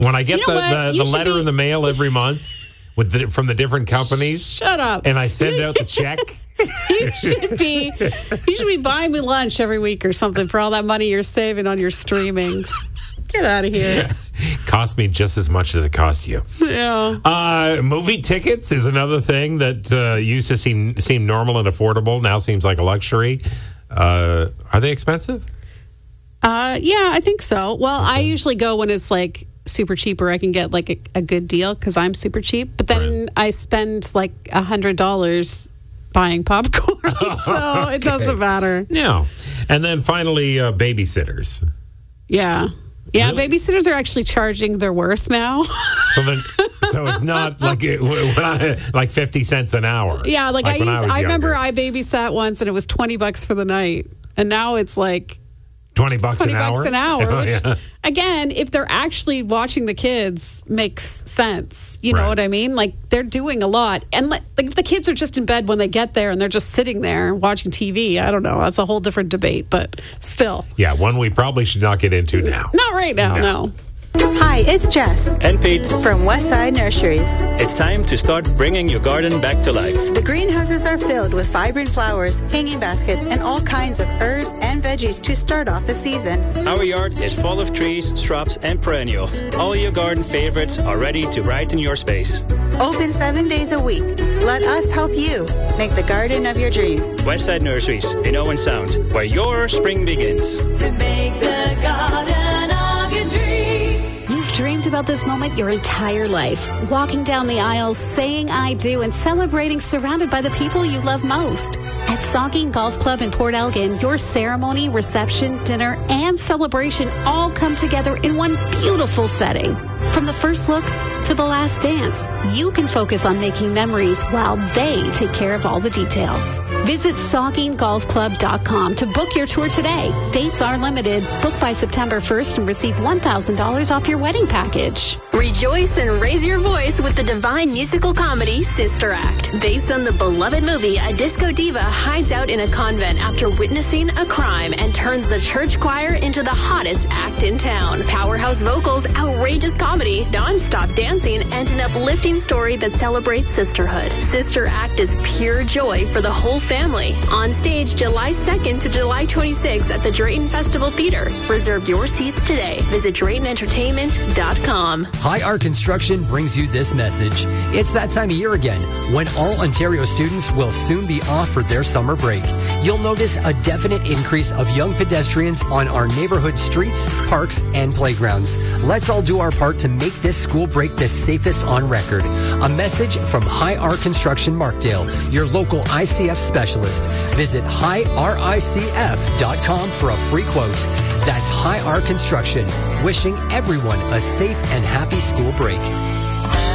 When I get the letter in the mail every month from the different companies. Shut up. And I send out the check. You should be buying me lunch every week or something for all that money you're saving on your streamings. Get out of here. Cost me just as much as it cost you. Yeah. Movie tickets is another thing that used to seem normal and affordable. Now seems like a luxury. Are they expensive? Yeah, I think so. Well, I usually go when it's like super cheap or I can get like a good deal because I'm super cheap. But then I spend like $100 buying popcorn, so it doesn't matter. No. And then finally, babysitters. Yeah. Yeah, Really? Babysitters are actually charging their worth now. So it's not like 50 cents an hour. Yeah, I remember I babysat once and it was $20 for the night. And now it's like $20 an hour. $20 an hour, which, Yeah. again, if they're actually watching the kids, makes sense. You know what I mean? Like, they're doing a lot. And like if the kids are just in bed when they get there and they're just sitting there watching TV, I don't know. That's a whole different debate, but still. Yeah, one we probably should not get into now. Not right now, no. Hi, it's Jess. And Pete. From Westside Nurseries. It's time to start bringing your garden back to life. The greenhouses are filled with vibrant flowers, hanging baskets, and all kinds of herbs and veggies to start off the season. Our yard is full of trees, shrubs, and perennials. All your garden favorites are ready to brighten your space. Open 7 days a week. Let us help you make the garden of your dreams. Westside Nurseries in Owen Sound, where your spring begins. To make the garden of your dreams. You've dreamed about this moment your entire life. Walking down the aisles, saying I do, and celebrating surrounded by the people you love most. At Sauking Golf Club in Port Elgin, your ceremony, reception, dinner, and celebration all come together in one beautiful setting. From the first look to the last dance, you can focus on making memories while they take care of all the details. Visit SaukingGolfClub.com to book your tour today. Dates are limited. Book by September 1st and receive $1,000 off your wedding package. Rejoice and raise your voice with the divine musical comedy Sister Act. Based on the beloved movie, a disco diva hides out in a convent after witnessing a crime and turns the church choir into the hottest act in town. Powerhouse vocals, outrageous comedy, non-stop dancing, and an uplifting story that celebrates sisterhood. Sister Act is pure joy for the whole family. On stage July 2nd to July 26th at the Drayton Festival Theater. Reserve your seats today. Visit DraytonEntertainment.com. High Art Construction brings you this message. It's that time of year again when all Ontario students will soon be off for their summer break. You'll notice a definite increase of young pedestrians on our neighborhood streets, parks, and playgrounds. Let's all do our part to make this school break the safest on record. A message from High Art Construction Markdale, your local ICF specialist. Visit highRICF.com for a free quote. That's High Art Construction, wishing everyone a safe and happy school break.